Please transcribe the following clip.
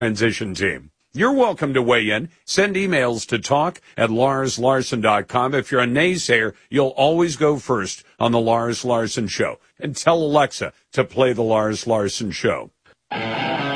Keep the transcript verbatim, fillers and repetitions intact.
transition team. You're welcome to weigh in. Send emails to talk at lars larson dot com. If you're a naysayer, you'll always go first on the Lars Larson Show. And tell Alexa to play the Lars Larson Show.